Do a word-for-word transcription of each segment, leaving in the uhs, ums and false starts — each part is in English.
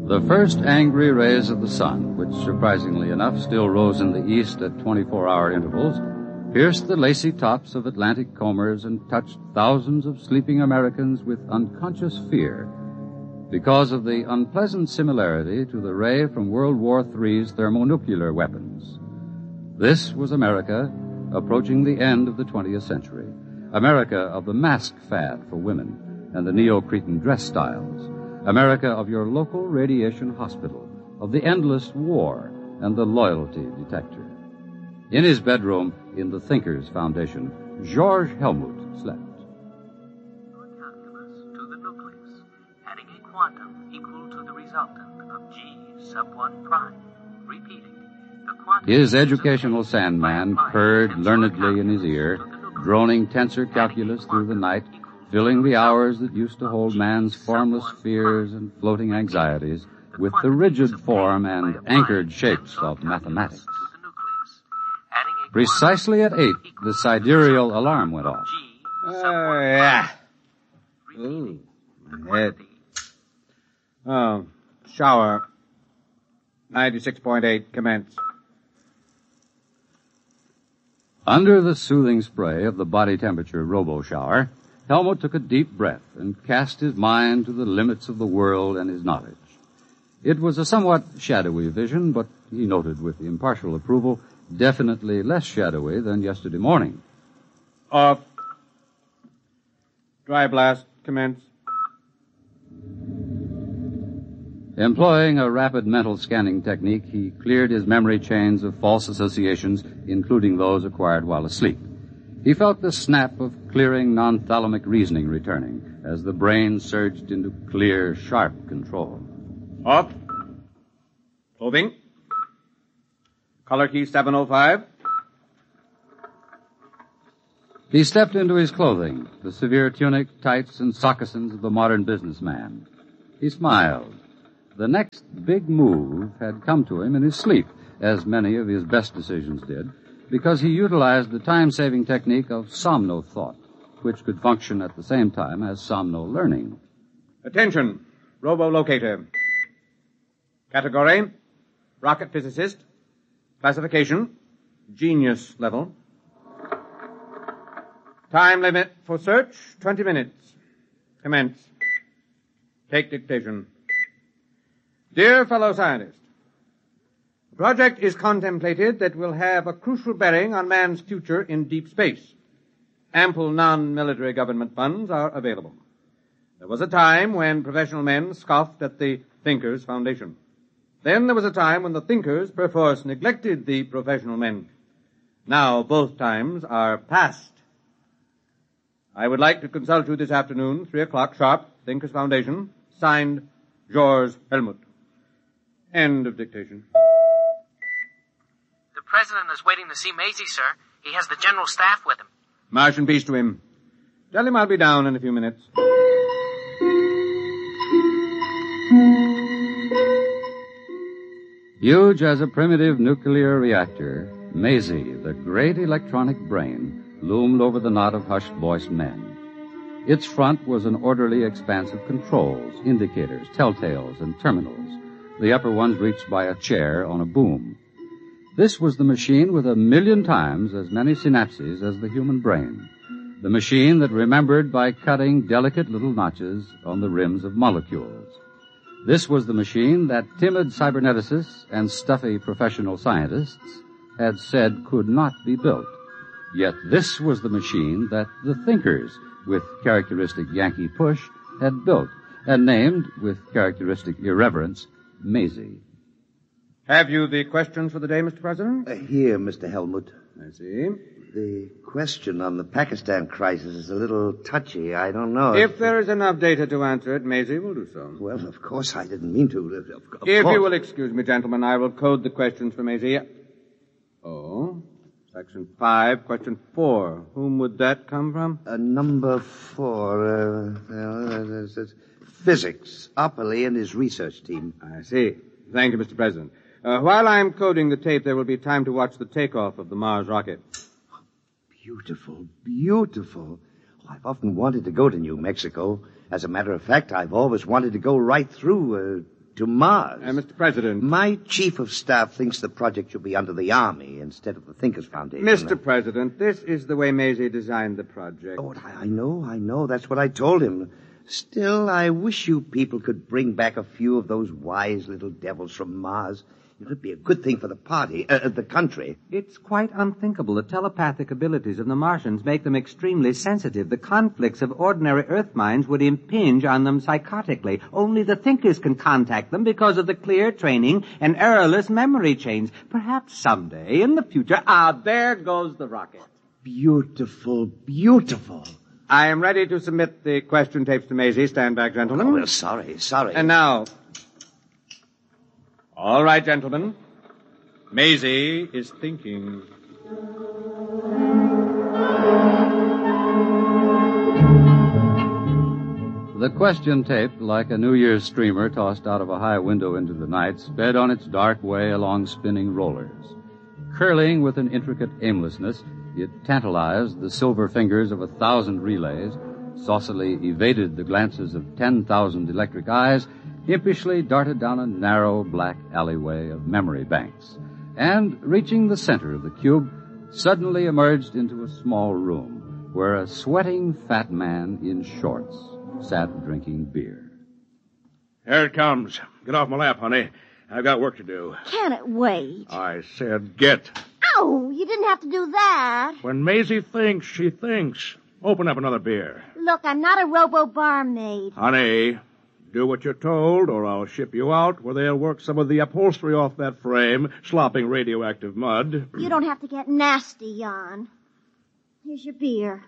The first angry rays of the sun, which surprisingly enough still rose in the east at twenty-four hour intervals, pierced the lacy tops of Atlantic combers and touched thousands of sleeping Americans with unconscious fear because of the unpleasant similarity to the ray from World War Three's thermonuclear weapons. This was America approaching the end of the twentieth century, America of the mask fad for women and the Neo-Cretan dress styles, America of your local radiation hospital, of the endless war and the loyalty detector. In his bedroom in the Thinkers Foundation, George Helmut slept. Calculus to the nucleus, adding a quantum equal to the resultant of G sub one prime. Repeating, the quantum... His educational sandman purred learnedly in his ear, droning tensor calculus through the night, filling the hours that used to hold man's formless fears and floating anxieties with the rigid form and anchored shapes of mathematics. Precisely at eight, the sidereal alarm went off. Oh, yeah. Ooh, my head. Oh, shower. ninety-six point eight, commence. Under the soothing spray of the body temperature robo-shower, Helmut took a deep breath and cast his mind to the limits of the world and his knowledge. It was a somewhat shadowy vision, but he noted with impartial approval, definitely less shadowy than yesterday morning. Off. Dry blast, commence. Employing a rapid mental scanning technique, he cleared his memory chains of false associations, including those acquired while asleep. He felt the snap of clearing non-thalamic reasoning returning as the brain surged into clear, sharp control. Off. Clothing. Color key seven oh five. He stepped into his clothing, the severe tunic, tights, and sockasins of the modern businessman. He smiled. The next big move had come to him in his sleep, as many of his best decisions did, because he utilized the time-saving technique of somno-thought, which could function at the same time as somno-learning. Attention, robo-locator. Category, rocket physicist. Classification, genius level. Time limit for search, twenty minutes. Commence. Take dictation. Dear fellow scientist, the project is contemplated that will have a crucial bearing on man's future in deep space. Ample non-military government funds are available. There was a time when professional men scoffed at the Thinkers Foundation. Then there was a time when the thinkers perforce neglected the professional men. Now both times are past. I would like to consult you this afternoon, three o'clock sharp, Thinkers Foundation, signed George Helmut. End of dictation. The president is waiting to see Maisie, sir. He has the general staff with him. March and peace to him. Tell him I'll be down in a few minutes. Huge as a primitive nuclear reactor, Maisie, the great electronic brain, loomed over the knot of hushed-voiced men. Its front was an orderly expanse of controls, indicators, telltales, and terminals, the upper ones reached by a chair on a boom. This was the machine with a million times as many synapses as the human brain, the machine that remembered by cutting delicate little notches on the rims of molecules. This was the machine that timid cyberneticists and stuffy professional scientists had said could not be built. Yet this was the machine that the thinkers, with characteristic Yankee push, had built and named, with characteristic irreverence, Maisie. Have you the questions for the day, Mister President? Uh, here, Mister Helmut. I see. The question on the Pakistan crisis is a little touchy. I don't know. If there is enough data to answer it, Maisie will do so. Well, of course, I didn't mean to. Of, of if course. you will excuse me, gentlemen, I will code the questions for Maisie. Oh, section five, question four. Whom would that come from? Uh, number four, uh, uh, uh, uh, physics. Opperly and his research team. I see. Thank you, Mister President. Uh, while I'm coding the tape, there will be time to watch the takeoff of the Mars rocket. Beautiful, beautiful. Oh, I've often wanted to go to New Mexico. As a matter of fact, I've always wanted to go right through, uh, To Mars? Uh, Mister President. My chief of staff thinks the project should be under the Army instead of the Thinkers Foundation. Mister President, this is the way Maisie designed the project. Oh, I, I know, I know. That's what I told him. Still, I wish you people could bring back a few of those wise little devils from Mars. It would be a good thing for the party, uh, the country. It's quite unthinkable. The telepathic abilities of the Martians make them extremely sensitive. The conflicts of ordinary Earth minds would impinge on them psychotically. Only the thinkers can contact them because of the clear training and errorless memory chains. Perhaps someday, in the future... Ah, there goes the rocket. Beautiful, beautiful. I am ready to submit the question tapes to Maisie. Stand back, gentlemen. Oh, well, sorry, sorry. And now... All right, gentlemen. Maisie is thinking. The question tape, like a New Year's streamer tossed out of a high window into the night, sped on its dark way along spinning rollers. Curling with an intricate aimlessness, it tantalized the silver fingers of a thousand relays, saucily evaded the glances of ten thousand electric eyes, impishly darted down a narrow black alleyway of memory banks, and, reaching the center of the cube, suddenly emerged into a small room where a sweating fat man in shorts sat drinking beer. Here it comes. Get off my lap, honey. I've got work to do. Can it wait? I said get. Oh, you didn't have to do that. When Maisie thinks, she thinks. Open up another beer. Look, I'm not a robo-barmaid. Honey, do what you're told, or I'll ship you out where they'll work some of the upholstery off that frame, slopping radioactive mud. You don't have to get nasty, Jan. Here's your beer.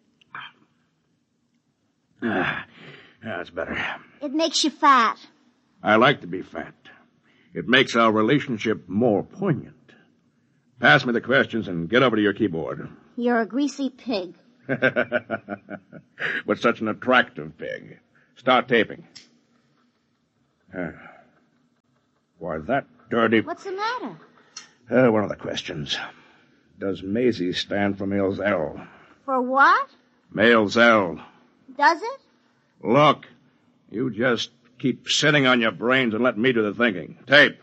Ah, that's better. It makes you fat. I like to be fat. It makes our relationship more poignant. Pass me the questions and get over to your keyboard. You're a greasy pig. But such an attractive pig. Start taping. Uh, why, that dirty... What's the matter? Uh, one of the questions. Does Maisie stand for male Zell? For what? Male Zell. Does it? Look, you just keep sitting on your brains and let me do the thinking. Tape.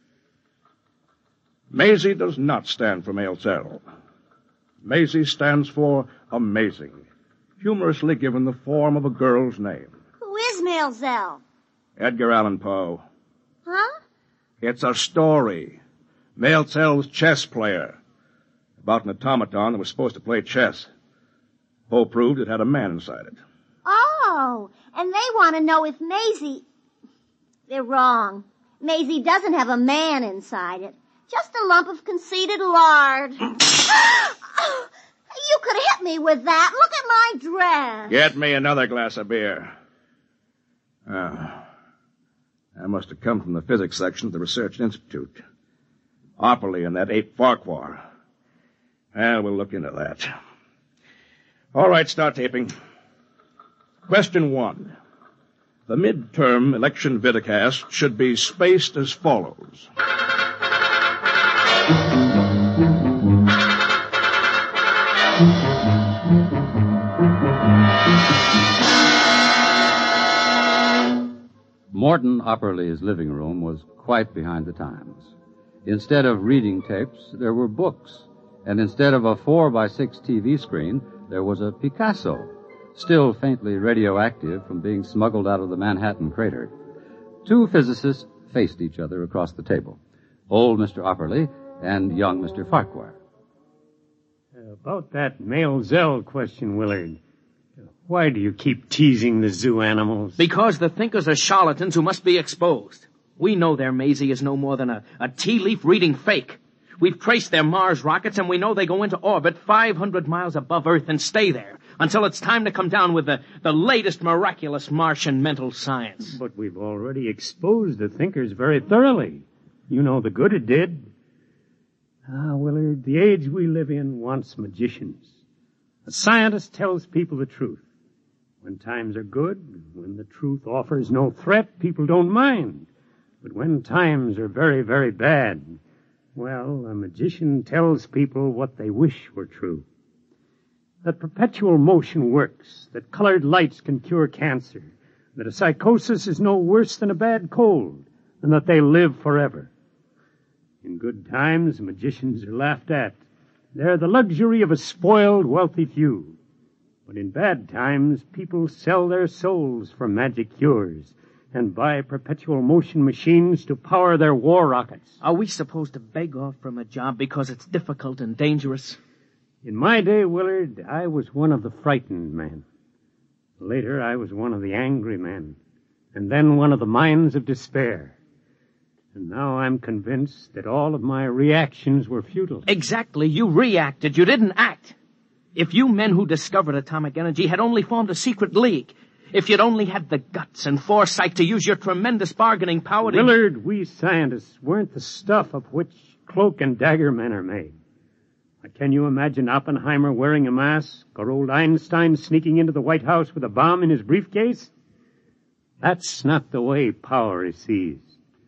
Maisie does not stand for male Zell. Maisie stands for amazing, humorously given the form of a girl's name. Who is Maelzel? Edgar Allan Poe. Huh? It's a story. Maelzel's chess player. About an automaton that was supposed to play chess. Poe proved it had a man inside it. Oh, and they want to know if Maisie... They're wrong. Maisie doesn't have a man inside it. Just a lump of conceited lard. You could hit me with that. Look at my dress. Get me another glass of beer. Ah, that must have come from the physics section of the Research Institute. Opperly and that ape Farquhar. Well, we'll look into that. All right, start taping. Question one. The midterm election vidcast should be spaced as follows. Morton Opperly's living room was quite behind the times. Instead of reading tapes, there were books. And instead of a four by six T V screen, there was a Picasso, still faintly radioactive from being smuggled out of the Manhattan crater. Two physicists faced each other across the table, old Mister Opperly and young Mister Farquhar. About that male Zell question, Willard. Why do you keep teasing the zoo animals? Because the thinkers are charlatans who must be exposed. We know their Maisie is no more than a, a tea leaf reading fake. We've traced their Mars rockets, and we know they go into orbit five hundred miles above Earth and stay there until it's time to come down with the, the latest miraculous Martian mental science. But we've already exposed the thinkers very thoroughly. You know the good it did. Ah, Willard, the age we live in wants magicians. A scientist tells people the truth. When times are good, when the truth offers no threat, people don't mind. But when times are very, very bad, well, a magician tells people what they wish were true. That perpetual motion works, that colored lights can cure cancer, that a psychosis is no worse than a bad cold, and that they live forever. In good times, magicians are laughed at. They're the luxury of a spoiled, wealthy few. But in bad times, people sell their souls for magic cures and buy perpetual motion machines to power their war rockets. Are we supposed to beg off from a job because it's difficult and dangerous? In my day, Willard, I was one of the frightened men. Later, I was one of the angry men, and then one of the minds of despair. And now I'm convinced that all of my reactions were futile. Exactly. You reacted. You didn't act. If you men who discovered atomic energy had only formed a secret league, if you'd only had the guts and foresight to use your tremendous bargaining power to... Willard, we scientists weren't the stuff of which cloak and dagger men are made. Can you imagine Oppenheimer wearing a mask, or old Einstein sneaking into the White House with a bomb in his briefcase? That's not the way power is seized.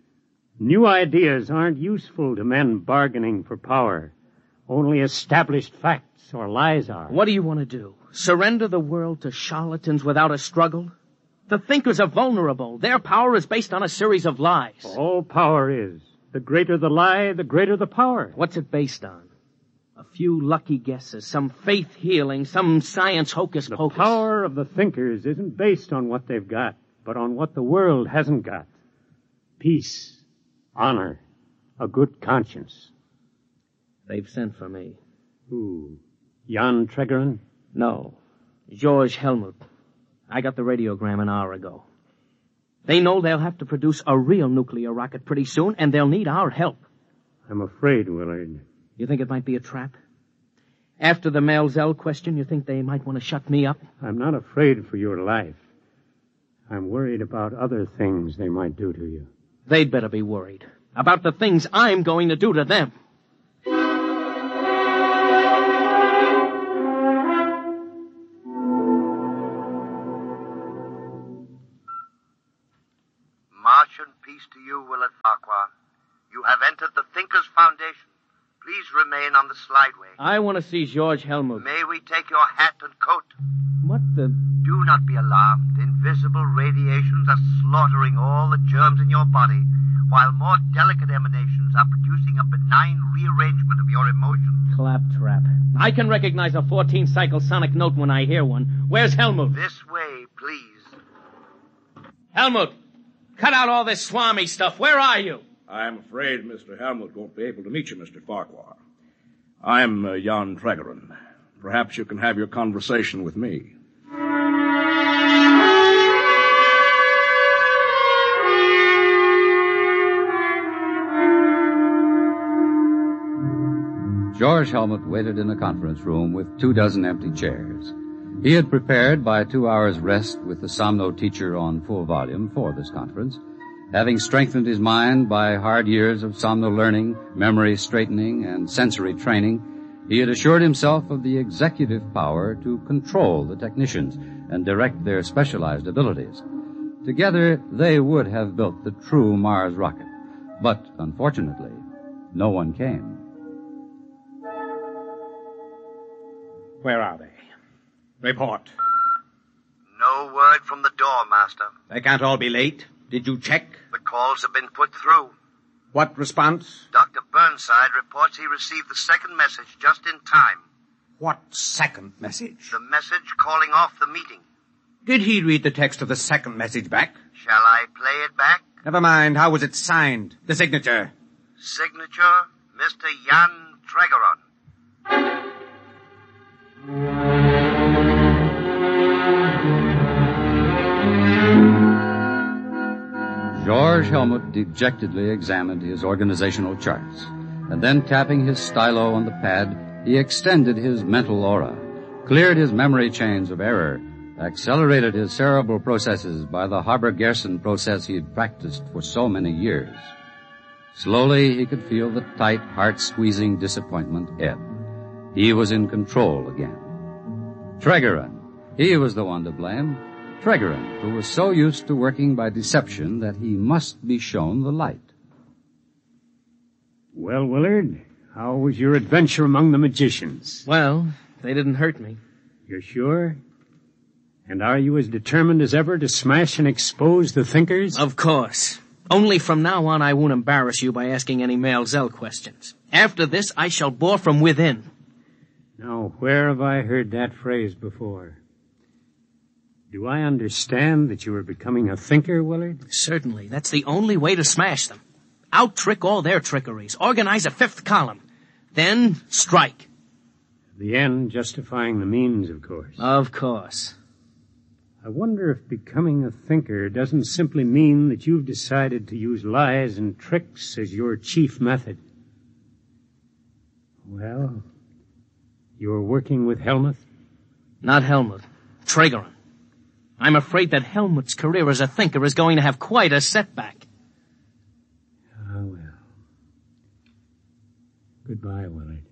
New ideas aren't useful to men bargaining for power. Only established facts or lies are. What do you want to do? Surrender the world to charlatans without a struggle? The thinkers are vulnerable. Their power is based on a series of lies. All power is. The greater the lie, the greater the power. What's it based on? A few lucky guesses, some faith healing, some science hocus pocus. The power of the thinkers isn't based on what they've got, but on what the world hasn't got. Peace, honor, a good conscience. They've sent for me. Who? Jan Tregerin? No. George Helmut. I got the radiogram an hour ago. They know they'll have to produce a real nuclear rocket pretty soon, and they'll need our help. I'm afraid, Willard. You think it might be a trap? After the Malzell question, you think they might want to shut me up? I'm not afraid for your life. I'm worried about other things they might do to you. They'd better be worried. About the things I'm going to do to them. Martian peace to you, Willard Farquhar. You have entered the Thinkers Foundation. Please remain on the slideway. I want to see George Helmut. May we take your hat and coat? What the... Do not be alarmed. Invisible radiations are slaughtering all the germs in your body, while more delicate emanations are producing a benign rearrangement of your emotions. Claptrap. I can recognize a fourteen-cycle sonic note when I hear one. Where's Helmut? This way, please. Helmut, cut out all this Swami stuff. Where are you? I'm afraid Mister Helmut won't be able to meet you, Mister Farquhar. I'm uh, Jan Tregerin. Perhaps you can have your conversation with me. George Helmut waited in a conference room with two dozen empty chairs. He had prepared by two hours' rest with the Somno teacher on full volume for this conference, having strengthened his mind by hard years of Somno learning, memory straightening, and sensory training. He had assured himself of the executive power to control the technicians and direct their specialized abilities. Together, they would have built the true Mars rocket. But, unfortunately, no one came. Where are they? Report. No word from the door, Master. They can't all be late. Did you check? The calls have been put through. What response? Doctor Burnside reports he received the second message just in time. What second message? The message calling off the meeting. Did he read the text of the second message back? Shall I play it back? Never mind. How was it signed? The signature? Signature, Mister Jan Tregerin. George Helmut dejectedly examined his organizational charts, and then tapping his stylo on the pad, he extended his mental aura, cleared his memory chains of error, accelerated his cerebral processes by the Haber-Gerson process he had practiced for so many years. Slowly, he could feel the tight, heart-squeezing disappointment ebb. He was in control again. Tregerin, he was the one to blame. Tregerin, who was so used to working by deception that he must be shown the light. Well, Willard, how was your adventure among the magicians? Well, they didn't hurt me. You're sure? And are you as determined as ever to smash and expose the thinkers? Of course. Only from now on I won't embarrass you by asking any Male Zell questions. After this, I shall bore from within. Now, where have I heard that phrase before? Do I understand that you are becoming a thinker, Willard? Certainly. That's the only way to smash them. Out-trick all their trickeries. Organize a fifth column. Then strike. The end justifying the means, of course. Of course. I wonder if becoming a thinker doesn't simply mean that you've decided to use lies and tricks as your chief method. Well, you're working with Helmuth? Not Helmut. Tragerin. I'm afraid that Helmut's career as a thinker is going to have quite a setback. Ah, well. Goodbye, Willard.